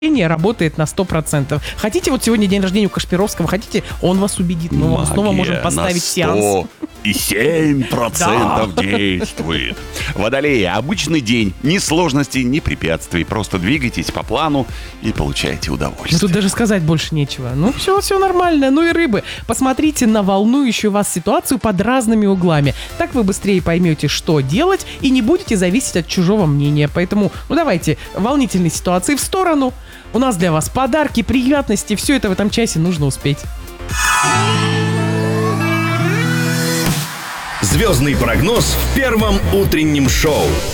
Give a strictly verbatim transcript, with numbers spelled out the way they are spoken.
работает на сто процентов. Хотите, вот сегодня день рождения у Кашпировского, хотите, он вас убедит. Мы вам снова можем поставить сеанс. И семь процентов Да. действует. Водолеи, обычный день. Ни сложностей, ни препятствий. Просто двигайтесь по плану и получайте Ну, удовольствие. тут даже сказать больше нечего. Ну, все, все нормально. Ну и рыбы, посмотрите на волнующую вас ситуацию под разными углами. Так вы быстрее поймете, что делать, и не будете зависеть от чужого мнения. Поэтому, ну давайте, волнительные ситуации в сторону. У нас для вас подарки, приятности. Все это в этом часе нужно успеть. Звездный прогноз в первом утреннем шоу.